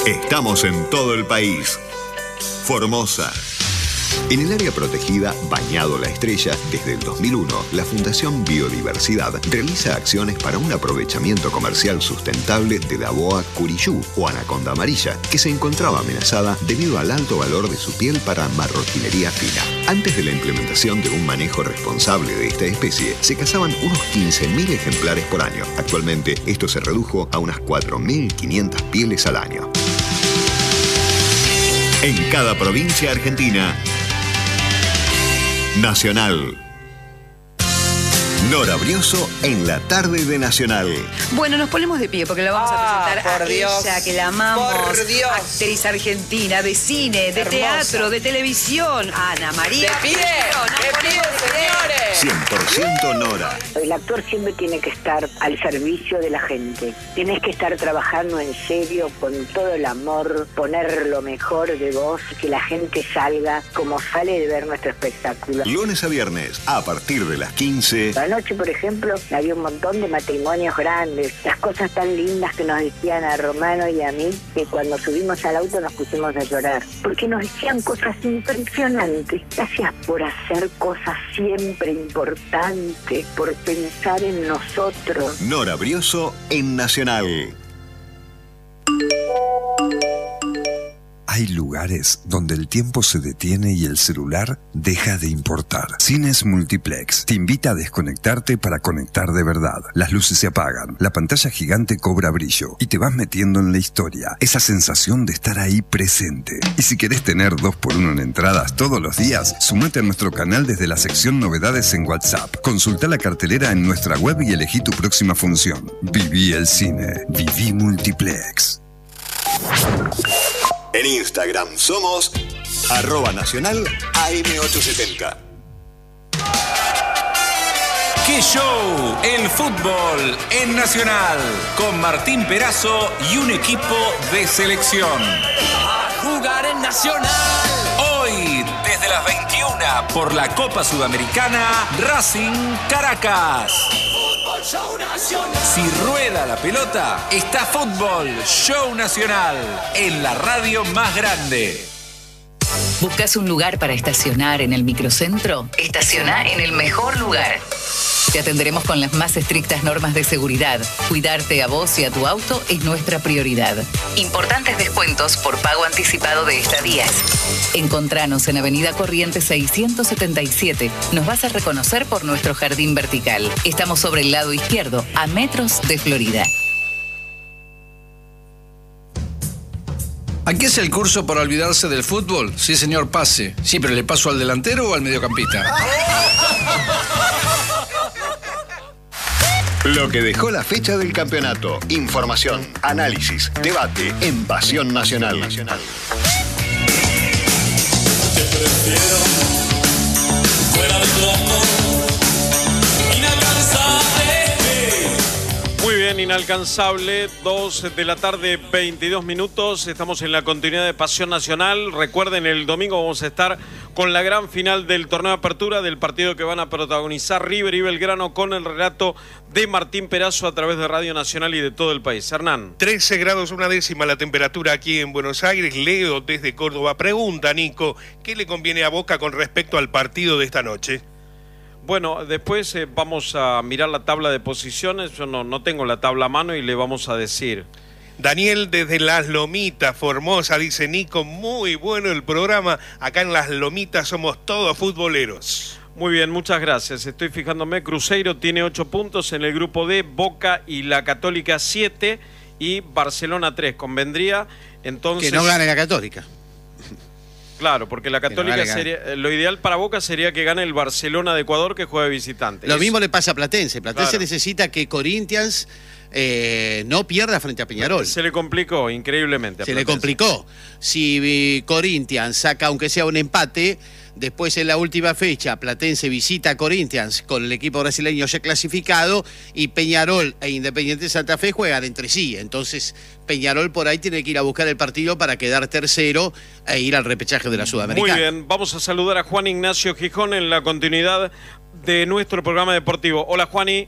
Estamos en todo el país. Formosa. En el área protegida Bañado La Estrella, desde el 2001, la Fundación Biodiversidad realiza acciones para un aprovechamiento comercial sustentable de la boa curiyú o anaconda amarilla, que se encontraba amenazada debido al alto valor de su piel para marroquinería fina. Antes de la implementación de un manejo responsable de esta especie, se cazaban unos 15.000 ejemplares por año. Actualmente, esto se redujo a unas 4.500 pieles al año. En cada provincia argentina, Nacional. Nora Brioso en la tarde de Nacional. Bueno, nos ponemos de pie porque la vamos a presentar a Dios, ella, que la amamos. Por Dios. Actriz argentina, de cine, de Hermosa. teatro, de televisión. Ana María. ¡De pie! ¡De pie, señores! 100% Nora. El actor siempre tiene que estar al servicio de la gente. Tienes que estar trabajando en serio, con todo el amor, poner lo mejor de vos, que la gente salga como sale de ver nuestro espectáculo. Lunes a viernes, a partir de las 15. Anoche, por ejemplo, había un montón de matrimonios grandes. Las cosas tan lindas que nos decían a Romano y a mí, que cuando subimos al auto nos pusimos a llorar. Porque nos decían cosas impresionantes. Gracias por hacer cosas siempre importantes, por pensar en nosotros. Nora Brioso en Nacional. Hay lugares donde el tiempo se detiene y el celular deja de importar. Cines Multiplex te invita a desconectarte para conectar de verdad. Las luces se apagan, la pantalla gigante cobra brillo y te vas metiendo en la historia. Esa sensación de estar ahí presente. Y si querés tener 2x1 en entradas todos los días, sumate a nuestro canal desde la sección Novedades en WhatsApp. Consulta la cartelera en nuestra web y elegí tu próxima función. Viví el cine. Viví Multiplex. En Instagram somos @nacional AM870. ¡Qué show! El fútbol en Nacional, con Martín Perazo y un equipo de selección. A jugar en Nacional. Hoy, desde las 21, por la Copa Sudamericana, Racing Caracas. Show Nacional. Si rueda la pelota, está Fútbol Show Nacional, en la radio más grande. ¿Buscas un lugar para estacionar en el microcentro? Estaciona en el mejor lugar. Te atenderemos con las más estrictas normas de seguridad. Cuidarte a vos y a tu auto es nuestra prioridad. Importantes descuentos por pago anticipado de estadías. Encontranos en Avenida Corrientes 677. Nos vas a reconocer por nuestro jardín vertical. Estamos sobre el lado izquierdo, a metros de Florida. ¿Aquí es el curso para olvidarse del fútbol? Sí, señor, pase. Sí, pero ¿le paso al delantero o al mediocampista? Lo que dejó la fecha del campeonato. Información, análisis, debate en Pasión Nacional. Te prefiero fuera de tu amor, inalcanzable. Muy bien, inalcanzable. 2 de la tarde, 22 minutos. Estamos en la continuidad de Pasión Nacional. Recuerden, el domingo vamos a estar con la gran final del torneo de apertura, del partido que van a protagonizar River y Belgrano, con el relato de Martín Perazo a través de Radio Nacional y de todo el país. Hernán. 13 grados 1/10 la temperatura aquí en Buenos Aires. Leo desde Córdoba pregunta, Nico, ¿qué le conviene a Boca con respecto al partido de esta noche? Bueno, después vamos a mirar la tabla de posiciones. Yo no tengo la tabla a mano y le vamos a decir. Daniel desde Las Lomitas, Formosa, dice Nico, muy bueno el programa. Acá en Las Lomitas somos todos futboleros. Muy bien, muchas gracias. Estoy fijándome, Cruzeiro tiene 8 puntos en el grupo D, Boca y la Católica 7 y Barcelona 3. Convendría entonces... Que no gane la Católica. Claro, porque la Católica sería... Lo ideal para Boca sería que gane el Barcelona de Ecuador, que juega de visitante. Lo mismo le pasa a Platense. Platense Claro. necesita que Corinthians no pierda frente a Peñarol. Se le complicó increíblemente a Se le Platense. complicó. Si Corinthians saca aunque sea un empate, después en la última fecha Platense visita a Corinthians con el equipo brasileño ya clasificado y Peñarol e Independiente Santa Fe juegan entre sí. Entonces Peñarol por ahí tiene que ir a buscar el partido para quedar tercero e ir al repechaje de la Sudamericana. Muy bien, vamos a saludar a Juan Ignacio Gijón en la continuidad de nuestro programa deportivo. Hola, Juani.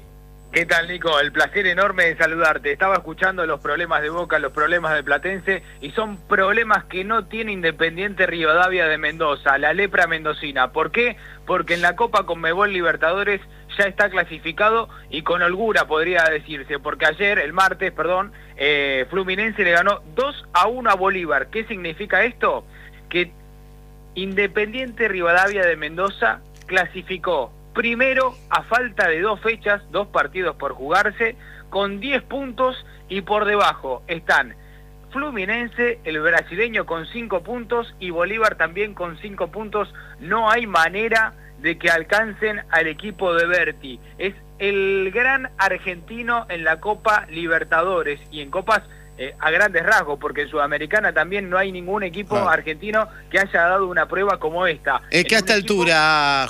¿Qué tal, Nico? El placer enorme de saludarte. Estaba escuchando los problemas de Boca, los problemas de Platense, y son problemas que no tiene Independiente Rivadavia de Mendoza, la lepra mendocina. ¿Por qué? Porque en la Copa Conmebol Libertadores ya está clasificado, y con holgura podría decirse, porque ayer, el martes, Fluminense le ganó 2-1 a Bolívar. ¿Qué significa esto? Que Independiente Rivadavia de Mendoza clasificó primero a falta de 2 fechas, 2 partidos por jugarse, con 10 puntos, y por debajo están Fluminense, el brasileño, con 5 puntos, y Bolívar también con 5 puntos. No hay manera de que alcancen al equipo de Berti. Es el gran argentino en la Copa Libertadores y en copas a grandes rasgos, porque en Sudamericana también no hay ningún equipo argentino que haya dado una prueba como esta. Es que a esta altura,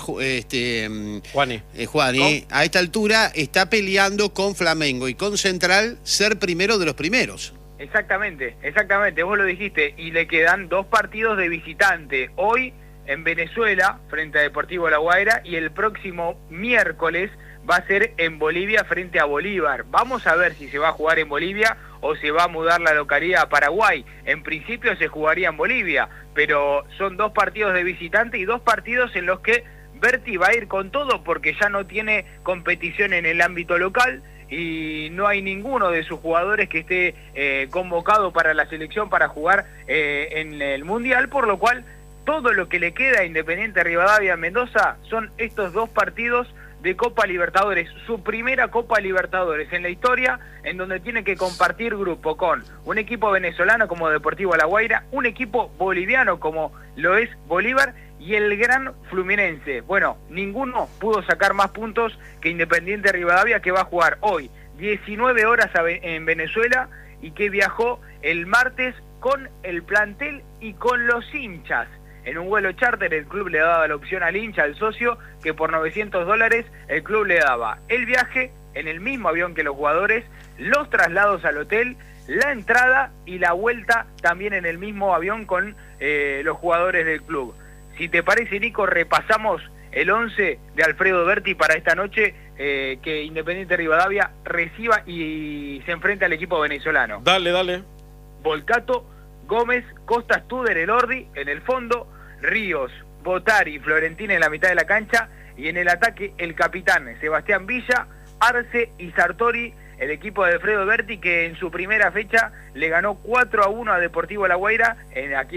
Juani, a esta altura está peleando con Flamengo y con Central ser primero de los primeros. Exactamente, vos lo dijiste, y le quedan 2 partidos de visitante. Hoy en Venezuela, frente a Deportivo La Guaira, y el próximo miércoles va a ser en Bolivia frente a Bolívar. Vamos a ver si se va a jugar en Bolivia o se va a mudar la localidad a Paraguay. En principio se jugaría en Bolivia, pero son 2 partidos de visitante y 2 partidos en los que Berti va a ir con todo, porque ya no tiene competición en el ámbito local y no hay ninguno de sus jugadores que esté convocado para la selección para jugar en el Mundial, por lo cual todo lo que le queda a Independiente Rivadavia Mendoza son estos 2 partidos de Copa Libertadores, su primera Copa Libertadores en la historia, en donde tiene que compartir grupo con un equipo venezolano como Deportivo La Guaira, un equipo boliviano como lo es Bolívar, y el gran Fluminense. Bueno, ninguno pudo sacar más puntos que Independiente Rivadavia, que va a jugar hoy 19 horas en Venezuela, y que viajó el martes con el plantel y con los hinchas. En un vuelo charter el club le daba la opción al hincha, al socio, que por $900 el club le daba el viaje en el mismo avión que los jugadores, los traslados al hotel, la entrada y la vuelta también en el mismo avión con los jugadores del club. Si te parece, Nico, repasamos el 11 de Alfredo Berti para esta noche, que Independiente Rivadavia reciba y se enfrenta al equipo venezolano. Dale. Volcato, Gómez, Costa Studer, Elordi en el fondo, Ríos, Botari, Florentina en la mitad de la cancha, y en el ataque el capitán Sebastián Villa, Arce y Sartori, el equipo de Alfredo Berti, que en su primera fecha le ganó 4-1 a Deportivo La Guaira aquí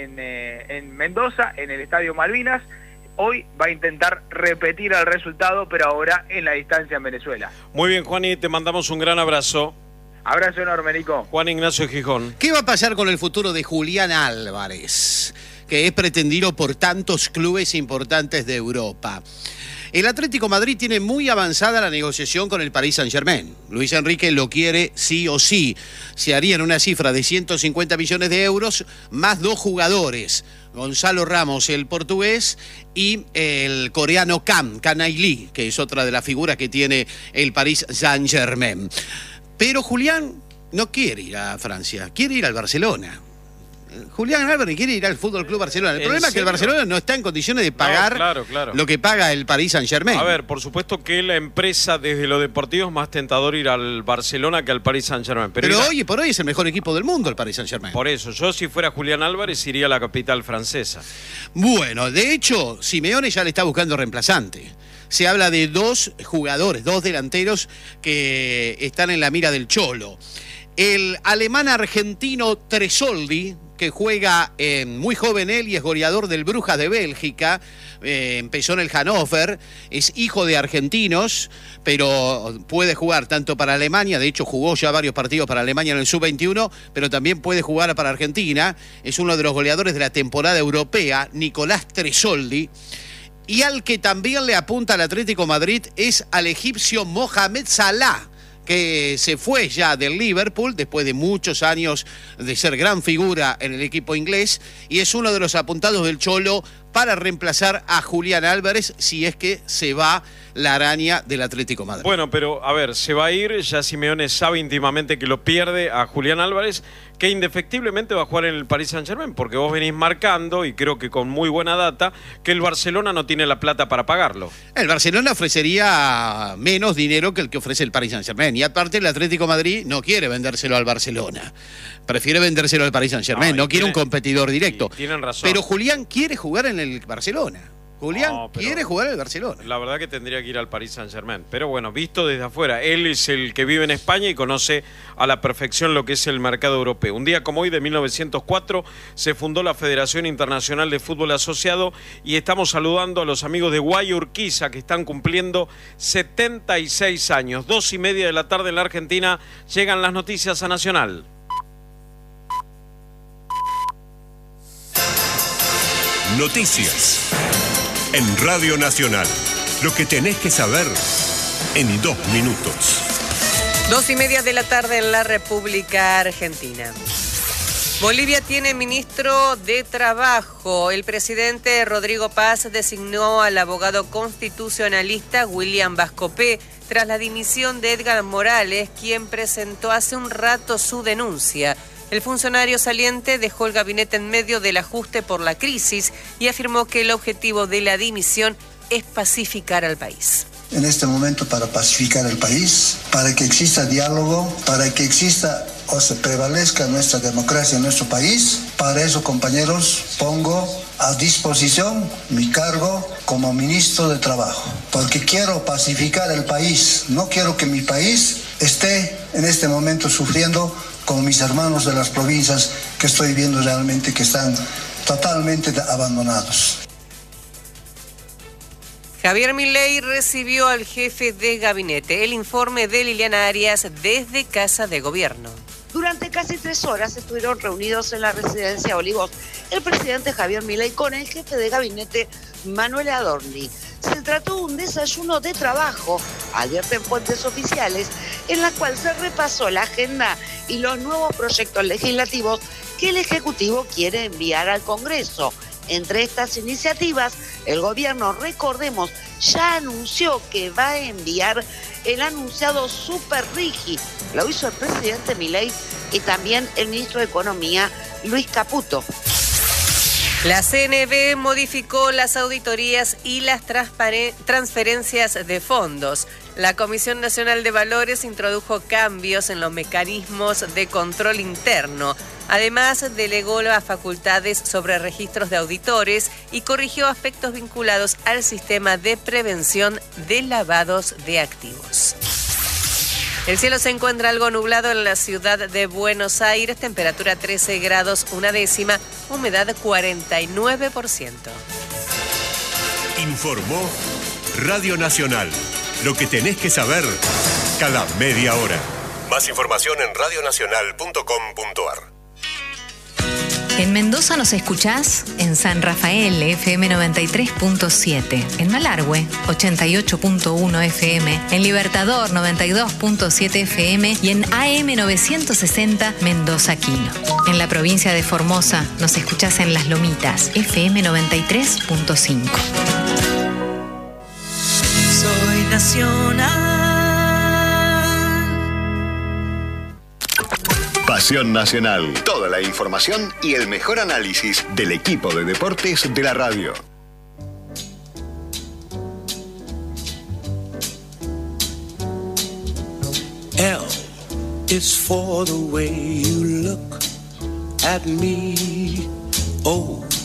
en Mendoza, en el Estadio Malvinas. Hoy va a intentar repetir el resultado, pero ahora en la distancia en Venezuela. Muy bien, Juani, te mandamos un gran abrazo. Abrazo enorme, Nico. Juan Ignacio Gijón. ¿Qué va a pasar con el futuro de Julián Álvarez, que es pretendido por tantos clubes importantes de Europa? El Atlético Madrid tiene muy avanzada la negociación con el Paris Saint-Germain. Luis Enrique lo quiere sí o sí. Se harían una cifra de 150 millones de euros más 2 jugadores. Gonzalo Ramos, el portugués, y el coreano Can Ailey, que es otra de las figuras que tiene el Paris Saint-Germain. Pero Julián no quiere ir a Francia, quiere ir al Barcelona. Julián Álvarez quiere ir al Fútbol Club Barcelona. El problema es que el Barcelona no está en condiciones de pagar lo que paga el Paris Saint-Germain. A ver, por supuesto que la empresa desde lo deportivo es más tentador ir al Barcelona que al Paris Saint-Germain. Pero hoy por hoy es el mejor equipo del mundo el Paris Saint-Germain. Por eso, yo si fuera Julián Álvarez iría a la capital francesa. Bueno, de hecho, Simeone ya le está buscando reemplazante. Se habla de 2 jugadores, 2 delanteros que están en la mira del Cholo. El alemán argentino Tresoldi, que juega muy joven él y es goleador del Brujas de Bélgica, empezó en el Hannover, es hijo de argentinos, pero puede jugar tanto para Alemania, de hecho jugó ya varios partidos para Alemania en el Sub-21, pero también puede jugar para Argentina, es uno de los goleadores de la temporada europea, Nicolás Tresoldi. Y al que también le apunta al Atlético Madrid es al egipcio Mohamed Salah, que se fue ya del Liverpool después de muchos años de ser gran figura en el equipo inglés y es uno de los apuntados del Cholo para reemplazar a Julián Álvarez si es que se va la araña del Atlético de Madrid. Bueno, pero a ver, se va a ir, ya Simeone sabe íntimamente que lo pierde a Julián Álvarez, que indefectiblemente va a jugar en el Paris Saint-Germain, porque vos venís marcando, y creo que con muy buena data, que el Barcelona no tiene la plata para pagarlo. El Barcelona ofrecería menos dinero que el que ofrece el Paris Saint-Germain, y aparte el Atlético de Madrid no quiere vendérselo al Barcelona, prefiere vendérselo al Paris Saint-Germain, no quiere un competidor directo. Tienen razón. Pero Julián quiere jugar en el Barcelona. Julián quiere jugar en el Barcelona. La verdad que tendría que ir al Paris Saint-Germain. Pero bueno, visto desde afuera, él es el que vive en España y conoce a la perfección lo que es el mercado europeo. Un día como hoy, de 1904, se fundó la Federación Internacional de Fútbol Asociado y estamos saludando a los amigos de Guayurquiza que están cumpliendo 76 años. 2:30 de la tarde en la Argentina llegan las noticias a Nacional. Noticias en Radio Nacional. Lo que tenés que saber en 2 minutos. 2:30 de la tarde en la República Argentina. Bolivia tiene ministro de Trabajo. El presidente Rodrigo Paz designó al abogado constitucionalista William Vascopé tras la dimisión de Edgar Morales, quien presentó hace un rato su denuncia. El funcionario saliente dejó el gabinete en medio del ajuste por la crisis y afirmó que el objetivo de la dimisión es pacificar al país. En este momento para pacificar el país, para que exista diálogo, para que exista o se prevalezca nuestra democracia en nuestro país, para eso, compañeros, pongo a disposición mi cargo como ministro de Trabajo, porque quiero pacificar el país, no quiero que mi país esté en este momento sufriendo como mis hermanos de las provincias que estoy viendo realmente que están totalmente abandonados. Javier Milei recibió al jefe de gabinete. El informe de Liliana Arias desde Casa de Gobierno. Durante casi 3 horas estuvieron reunidos en la residencia Olivos el presidente Javier Milei con el jefe de gabinete Manuel Adorni. Se trató de un desayuno de trabajo, advierten fuentes oficiales, en la cual se repasó la agenda y los nuevos proyectos legislativos que el Ejecutivo quiere enviar al Congreso. Entre estas iniciativas, el gobierno, recordemos, ya anunció que va a enviar el anunciado Super Rigi. Lo hizo el presidente Milei y también el ministro de Economía, Luis Caputo. La CNB modificó las auditorías y las transferencias de fondos. La Comisión Nacional de Valores introdujo cambios en los mecanismos de control interno. Además, delegó las facultades sobre registros de auditores y corrigió aspectos vinculados al sistema de prevención de lavados de activos. El cielo se encuentra algo nublado en la ciudad de Buenos Aires, temperatura 13 grados 1/10, humedad 49%. Informó Radio Nacional. Lo que tenés que saber cada media hora. Más información en radionacional.com.ar. En Mendoza nos escuchás en San Rafael, FM 93.7, en Malargüe, 88.1 FM, en Libertador, 92.7 FM y en AM 960 Mendoza Quino. En la provincia de Formosa nos escuchás en Las Lomitas, FM 93.5. Soy nacional. Pasión Nacional. Toda la información y el mejor análisis del equipo de deportes de la radio. L is for the way you look at me. O